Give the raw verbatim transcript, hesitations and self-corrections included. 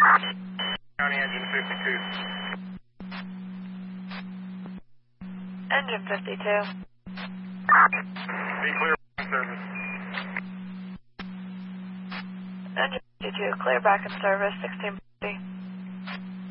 County engine fifty-two. Engine fifty-two. Be clear for service. Engine fifty-two, clear back in service, sixteen fifty.